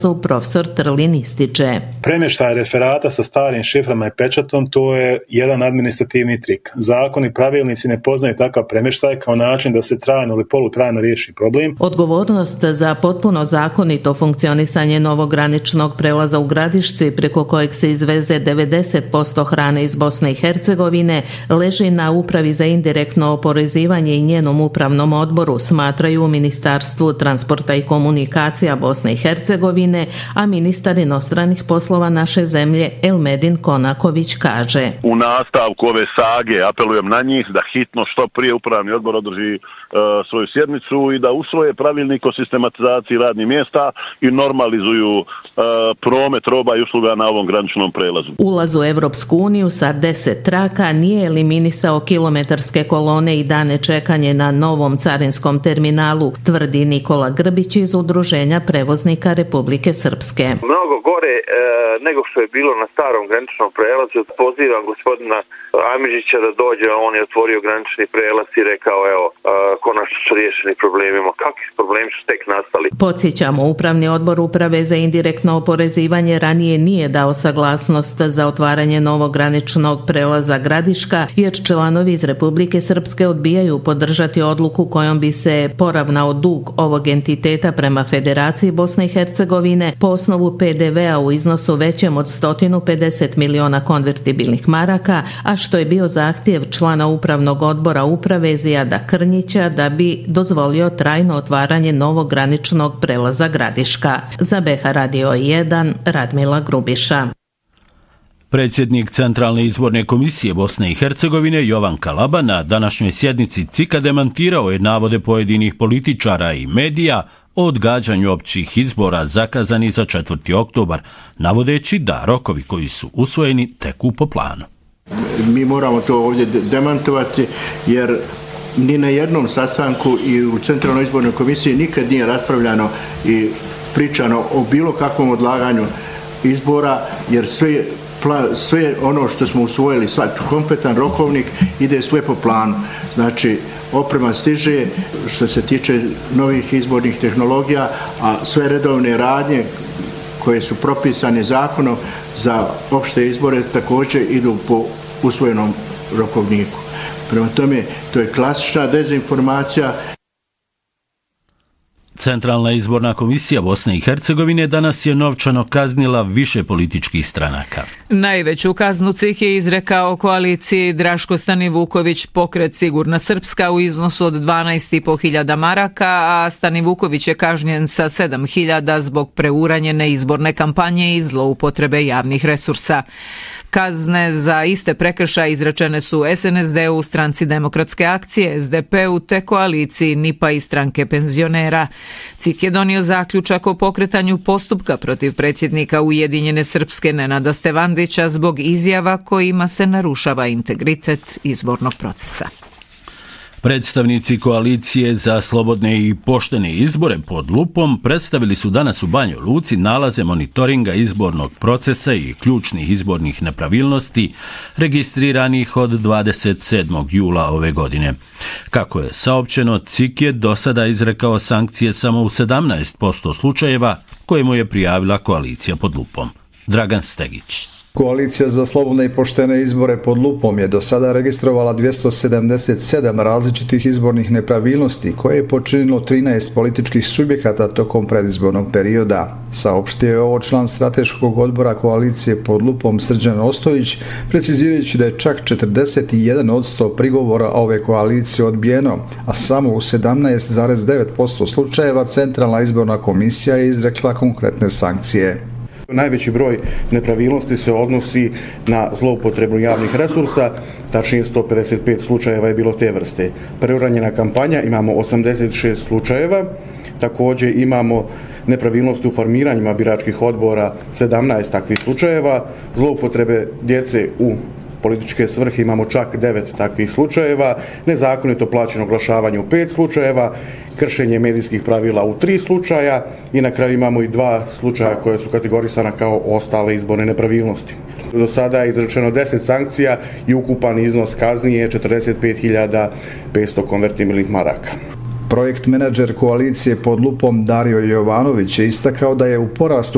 Profesor Trlin ističe. Premještaj referata sa starim šiframa i pečatom to je jedan administrativni trik. Zakoni i pravilnici ne poznaju takav premještaj kao način da se trajno ili polutrajno riješi problem. Odgovornost za potpuno zakonito funkcionisanje novog graničnog prelaza u Gradišci, preko kojeg se izveze 90% hrane iz Bosne i Hercegovine, leži na Upravi za indirektno oporezivanje i njenom upravnom odboru, smatraju u Ministarstvu transporta i komunikacija Bosne i Hercegovine, a ministar inostranih poslova naše zemlje Elmedin Konaković kaže. U nastavku ove sage apelujem na njih da hitno što prije upravni odbor održi svoju sjednicu i da usvoje pravilnik o sistematizaciji radnih mjesta i normalizuju promet roba i usluga na ovom graničnom prelazu. Ulaz u Evropsku uniju sa 10 traka nije eliminisao kilometarske kolone i dane čekanje na novom carinskom terminalu, tvrdi Nikola Grbić iz Udruženja prevoznika Republike Srpske. Mnogo gore nego što je bilo na starom graničnom prelazu. Pozivam gospodina Amidžića da dođe, on je otvorio granični prelaz i rekao evo, konačno su riješeni problemima. Kakvi problemi su tek nastali? Podsjećamo, Upravni odbor Uprave za indirektno oporezivanje ranije nije dao saglasnost za otvaranje novog graničnog prelaza Gradiška, jer članovi iz Republike Srpske odbijaju podržati odluku kojom bi se poravnao dug ovog entiteta prema Federaciji Bosne i Hercegovine po osnovu PDV-a u iznosu većem od 150 miliona konvertibilnih maraka, a što je bio zahtjev člana Upravnog odbora Uprave Zijada Krnjića da bi dozvolio trajno otvaranje novog graničnog prelaza Gradiška. Za BH Radio 1, Radmila Grubiša. Predsjednik Centralne izborne komisije Bosne i Hercegovine Jovan Kalaba na današnjoj sjednici CIK-a demantirao je navode pojedinih političara i medija o odgađanju općih izbora zakazani za 4. oktobar, navodeći da rokovi koji su usvojeni teku po planu. Mi moramo to ovdje demantovati jer ni na jednom sastanku i u Centralnoj izbornoj komisiji nikad nije raspravljano i pričano o bilo kakvom odlaganju izbora, jer sve ono što smo usvojili, kompletan rokovnik ide sve po planu. Znači, oprema stiže što se tiče novih izbornih tehnologija, a sve redovne radnje koje su propisane zakonom za opšte izbore također idu po usvojenom rokovniku. Prema tome, to je klasična dezinformacija. Centralna izborna komisija Bosne i Hercegovine danas je novčano kaznila više političkih stranaka. Najveću kaznu CIK je izrekao koaliciji Draško Stanivuković Pokret Sigurna Srpska u iznosu od 12.500 maraka, a Stanivuković je kažnjen sa 7.000 zbog preuranjene izborne kampanje i zloupotrebe javnih resursa. Kazne za iste prekršaje izrečene su SNSD-u, Stranci demokratske akcije, SDP-u te koaliciji NIPA i Stranke penzionera. CIK je donio zaključak o pokretanju postupka protiv predsjednika Ujedinjene Srpske Nenada Stevandića zbog izjava kojima se narušava integritet izbornog procesa. Predstavnici koalicije za slobodne i poštene izbore pod lupom predstavili su danas u Banjoj Luci nalaze monitoringa izbornog procesa i ključnih izbornih nepravilnosti registriranih od 27. jula ove godine. Kako je saopćeno, CIK je do sada izrekao sankcije samo u 17% slučajeva koje mu je prijavila koalicija pod lupom. Dragan Stegić. Koalicija za slobodne i poštene izbore pod lupom je do sada registrovala 277 različitih izbornih nepravilnosti koje je počinilo 13 političkih subjekata tokom predizbornog perioda. Saopštio je ovo član strateškog odbora koalicije pod lupom Srđan Ostojić, precizirajući da je čak 41% prigovora ove koalicije odbijeno, a samo u 17,9% slučajeva Centralna izborna komisija je izrekla konkretne sankcije. Najveći broj nepravilnosti se odnosi na zloupotrebu javnih resursa, tačnije 155 slučajeva je bilo te vrste. Preuranjena kampanja imamo 86 slučajeva, također imamo nepravilnosti u formiranjima biračkih odbora 17 takvih slučajeva, zloupotrebe djece u političke svrhe imamo čak 9 takvih slučajeva, nezakonito plaćeno oglašavanje u 5 slučajeva, kršenje medijskih pravila u 3 slučaja i na kraju imamo i 2 slučaja koje su kategorisana kao ostale izborne nepravilnosti. Do sada je izrečeno 10 sankcija i ukupan iznos kazni je 45.500 konvertibilnih maraka. Projekt menadžer koalicije pod lupom Dario Jovanović je istakao da je u porastu